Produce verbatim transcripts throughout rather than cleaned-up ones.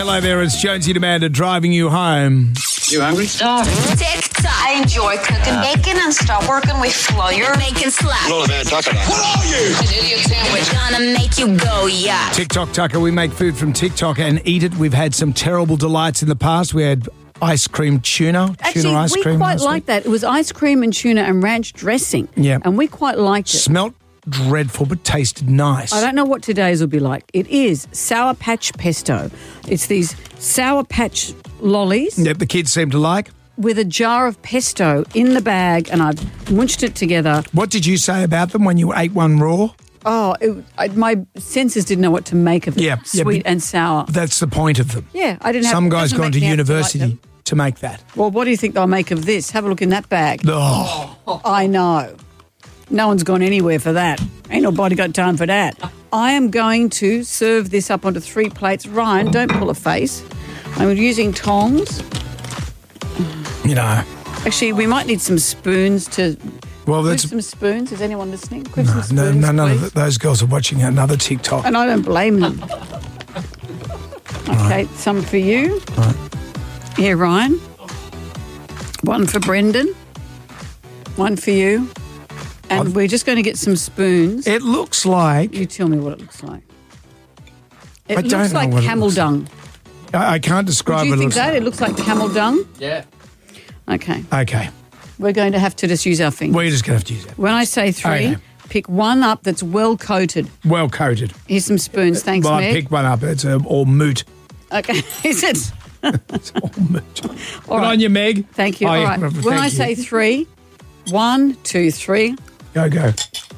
Hello there, it's Jonesy and Amanda driving you home. You hungry? Starving. TikTok. I enjoy cooking bacon and start working with flour. Making slap. What are you? An idiot sandwich. Gonna make you go, yeah. TikTok Tucker, we make food from TikTok and eat it. We've had some terrible delights in the past. We had ice cream tuna, Actually, tuna ice we cream. quite last liked week. that. It was ice cream and tuna and ranch dressing. Yeah. And we quite liked it. Smelt dreadful, but tasted nice. I don't know what today's will be like. It is Sour Patch Pesto. It's these Sour Patch lollies Yep, the kids seem to like. with a jar of pesto in the bag, and I've munched it together. What did you say about them when you ate one raw? Oh, it, I, my senses didn't know what to make of it. Yeah, yeah, Sweet but- and sour. That's the point of them. Yeah, I didn't have... Some it guys doesn't gone make to me have like university them. to make that. Well, what do you think they'll make of this? Have a look in that bag. Oh, I know. No one's gone anywhere for that. Ain't nobody got time for that. I am going to serve this up onto three plates. Ryan, don't pull a face. I'm using tongs. you know. Actually, we might need some spoons to... Well, Quiff that's some spoons. Is anyone listening? Quiff no, some spoons, no, no, none please. of those girls are watching another TikTok. And I don't blame them. Okay, some for you. Right. Here, Ryan. One for Brendan. One for you. And I've- we're just going to get some spoons. It looks like You tell me what it looks like. It I looks don't know like what it camel looks dung. I, I can't describe Do you what it think looks that? like. It looks like camel dung? Yeah. Okay. Okay, We're going to have to just use our fingers. we're just going to have to use it. When I say three, Okay. pick one up that's well coated. Well coated. Here's some spoons. Thanks, Well, I Meg. picked one up. It's uh, all moot. Okay. Is it? It's all moot. Good right. on you, Meg. Thank you. Oh, All yeah, right. thank When I you. say three, one, two, three. Go, go.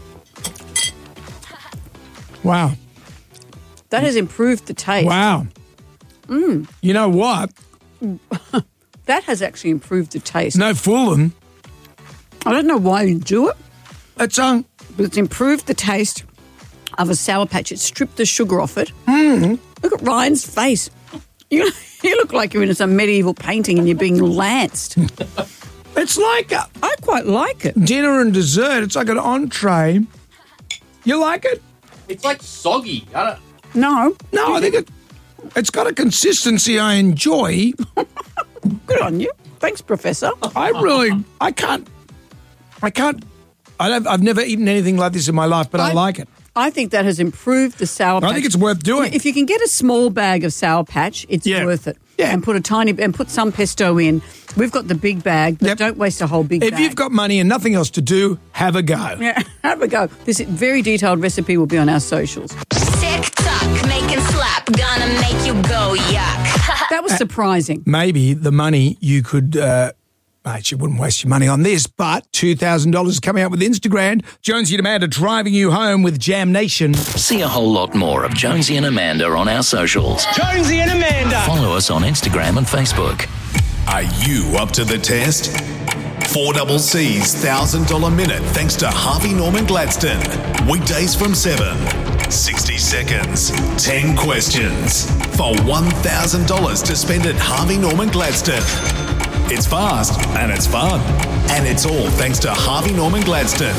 Wow. That has improved the taste. Wow. Mm. You know what? That has actually improved the taste. No fooling. I don't know why you do it, It's um, but it's improved the taste of a Sour Patch. It stripped the sugar off it. Mm. Look at Ryan's face. You, you look like you're in some medieval painting and you're being lanced. it's like a I quite like it. dinner and dessert. It's like an entree. You like it? It's like soggy. I don't. No, No, I think it. It's got a consistency I enjoy. good on you. Thanks, Professor. I really, I can't, I can't. I don't, I've never eaten anything like this in my life, but I, I- like it. I think that has improved the Sour Patch. I think it's worth doing. If you can get a small bag of Sour Patch, it's Yeah. worth it. Yeah. And put a tiny and put some pesto in. We've got the big bag, but Yep. don't waste a whole big If bag. you've got money and nothing else to do, have a go. Yeah, have a go. This very detailed recipe will be on our socials. TikTok. Making slap. Gonna make you go, yuck. That was surprising. Maybe the money you could. Uh, Mate, you wouldn't waste your money on this, but two thousand dollars coming up with Instagram. Jonesy and Amanda driving you home with Jam Nation. See a whole lot more of Jonesy and Amanda on our socials. Jonesy and Amanda. Follow us on Instagram and Facebook. Are you up to the test? four double C's one thousand dollars minute thanks to Harvey Norman Gladstone. Weekdays from seven. sixty seconds. ten questions. For one thousand dollars to spend at Harvey Norman Gladstone. It's fast and it's fun. And it's all thanks to Harvey Norman Gladstone.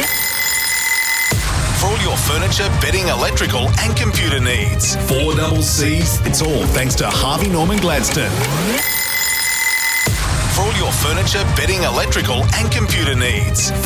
For all your furniture, bedding, electrical and computer needs. four double C's. It's all thanks to Harvey Norman Gladstone. For all your furniture, bedding, electrical and computer needs.